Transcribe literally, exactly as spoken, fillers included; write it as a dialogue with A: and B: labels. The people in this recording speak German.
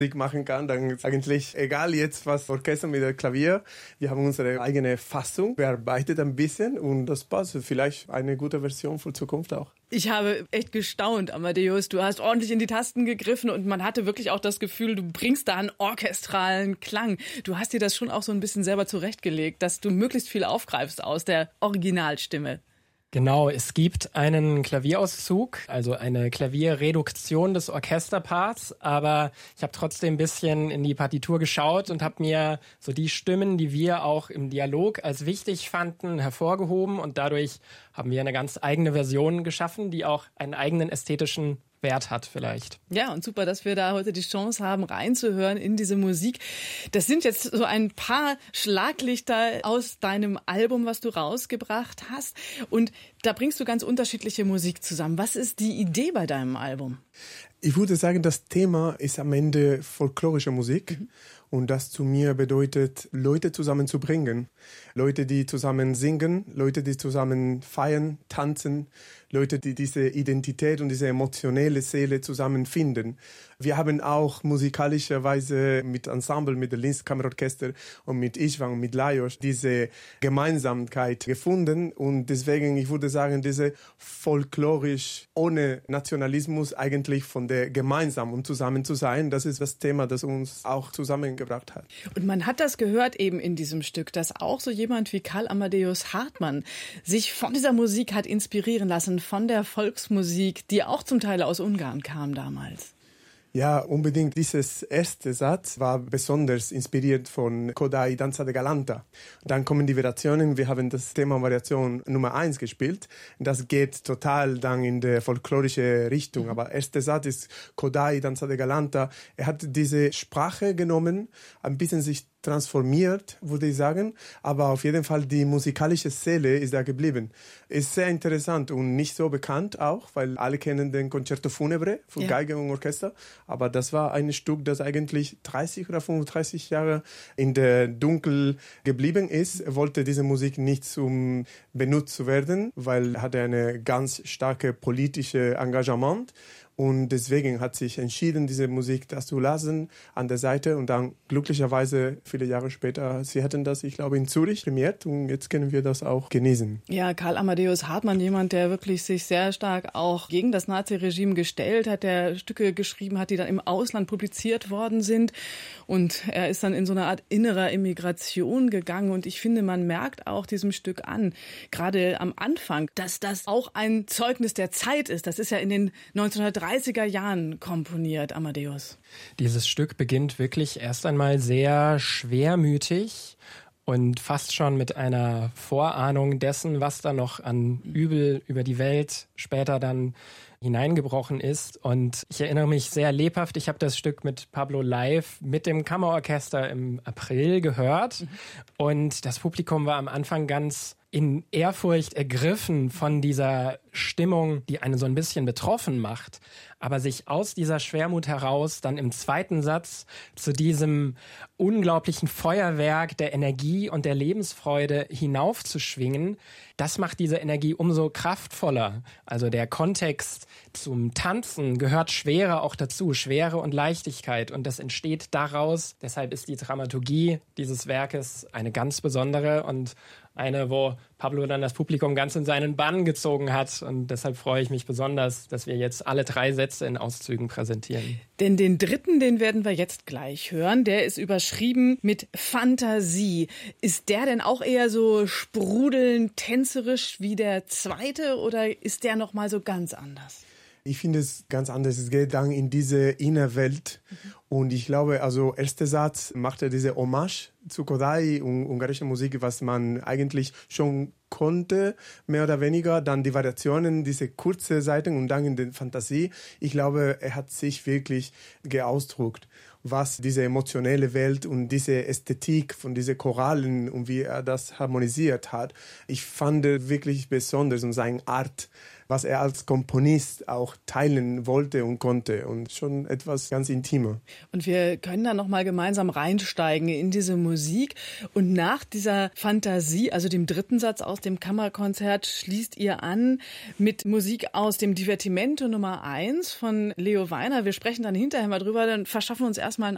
A: Musik machen kann, dann ist eigentlich egal jetzt was Orchester mit dem Klavier. Wir haben unsere eigene Fassung bearbeitet ein bisschen und das passt. Vielleicht eine gute Version für Zukunft auch.
B: Ich habe echt gestaunt, Amadeus. Du hast ordentlich in die Tasten gegriffen und man hatte wirklich auch das Gefühl, du bringst da einen orchestralen Klang. Du hast dir das schon auch so ein bisschen selber zurechtgelegt, dass du möglichst viel aufgreifst aus der Originalstimme.
C: Genau, es gibt einen Klavierauszug, also eine Klavierreduktion des Orchesterparts, aber ich habe trotzdem ein bisschen in die Partitur geschaut und habe mir so die Stimmen, die wir auch im Dialog als wichtig fanden, hervorgehoben und dadurch haben wir eine ganz eigene Version geschaffen, die auch einen eigenen ästhetischen Wert hat vielleicht.
B: Ja, und super, dass wir da heute die Chance haben, reinzuhören in diese Musik. Das sind jetzt so ein paar Schlaglichter aus deinem Album, was du rausgebracht hast. Und da bringst du ganz unterschiedliche Musik zusammen. Was ist die Idee bei deinem Album?
A: Ich würde sagen, das Thema ist am Ende folklorische Musik. Mhm. Und das zu mir bedeutet, Leute zusammenzubringen. Leute, die zusammen singen, Leute, die zusammen feiern, tanzen, Leute, die diese Identität und diese emotionelle Seele zusammenfinden. Wir haben auch musikalischerweise mit Ensemble, mit dem Linz Kammerorchester und mit Istvan und mit Lajos diese Gemeinsamkeit gefunden. Und deswegen, ich würde sagen, diese folklorisch ohne Nationalismus eigentlich von der gemeinsam und zusammen zu sein, das ist das Thema, das uns auch zusammengebracht hat.
B: Und man hat das gehört eben in diesem Stück, dass auch so jemand wie Karl Amadeus Hartmann sich von dieser Musik hat inspirieren lassen, von der Volksmusik, die auch zum Teil aus Ungarn kam damals.
A: Ja, unbedingt. Dieses erste Satz war besonders inspiriert von Kodai Danza de Galanta. Dann kommen die Variationen. Wir haben das Thema Variation Nummer eins gespielt. Das geht total dann in die folklorische Richtung. Aber erster Satz ist Kodai Danza de Galanta. Er hat diese Sprache genommen, ein bisschen sich transformiert, würde ich sagen, aber auf jeden Fall die musikalische Seele ist da geblieben. Ist sehr interessant und nicht so bekannt auch, weil alle kennen den Concerto Funebre für ja. Geige und Orchester, aber das war ein Stück, das eigentlich dreißig oder fünfunddreißig Jahre in der Dunkel geblieben ist. Er wollte diese Musik nicht zum benutzt werden, weil er hatte eine ganz starke politische Engagement. Und deswegen hat sich entschieden, diese Musik das zu lassen an der Seite. Und dann glücklicherweise viele Jahre später, sie hatten das, ich glaube, in Zürich prämiert. Und jetzt können wir das auch genießen.
B: Ja, Karl Amadeus Hartmann, jemand, der wirklich sich sehr stark auch gegen das Naziregime gestellt hat, der Stücke geschrieben hat, die dann im Ausland publiziert worden sind. Und er ist dann in so eine Art innerer Immigration gegangen. Und ich finde, man merkt auch diesem Stück an, gerade am Anfang, dass das auch ein Zeugnis der Zeit ist. Das ist ja in den neunzehnhundertdreißiger Jahren komponiert, Amadeus.
C: Dieses Stück beginnt wirklich erst einmal sehr schwermütig und fast schon mit einer Vorahnung dessen, was da noch an Übel über die Welt später dann hineingebrochen ist. Und ich erinnere mich sehr lebhaft, ich habe das Stück mit Pablo live mit dem Kammerorchester im April gehört. Mhm. Und das Publikum war am Anfang ganz in Ehrfurcht ergriffen von dieser Stimmung, die einen so ein bisschen betroffen macht, aber sich aus dieser Schwermut heraus dann im zweiten Satz zu diesem unglaublichen Feuerwerk der Energie und der Lebensfreude hinaufzuschwingen, das macht diese Energie umso kraftvoller. Also der Kontext zum Tanzen gehört Schwere auch dazu, Schwere und Leichtigkeit, und das entsteht daraus. Deshalb ist die Dramaturgie dieses Werkes eine ganz besondere und eine, wo Pablo dann das Publikum ganz in seinen Bann gezogen hat. Und deshalb freue ich mich besonders, dass wir jetzt alle drei Sätze in Auszügen präsentieren.
B: Denn den dritten, den werden wir jetzt gleich hören. Der ist überschrieben mit Fantasie. Ist der denn auch eher so sprudelnd, tänzerisch wie der zweite oder ist der nochmal so ganz anders?
A: Ich finde es ganz anders. Es geht dann in diese Innerwelt. Mhm. Und ich glaube, also erster Satz macht er diese Hommage zu Kodai und ungarische Musik, was man eigentlich schon konnte, mehr oder weniger. Dann die Variationen, diese kurze Seiten und dann in der Fantasie. Ich glaube, er hat sich wirklich geausdrückt, was diese emotionelle Welt und diese Ästhetik von diesen Choralen und wie er das harmonisiert hat. Ich fand wirklich besonders und seine Art, was er als Komponist auch teilen wollte und konnte, und schon etwas ganz Intimer.
B: Und wir können da nochmal gemeinsam reinsteigen in diese Musik. Und nach dieser Fantasie, also dem dritten Satz aus dem Kammerkonzert, schließt ihr an mit Musik aus dem Divertimento Nummer eins von Leo Weiner. Wir sprechen dann hinterher mal drüber, dann verschaffen wir uns erstmal einen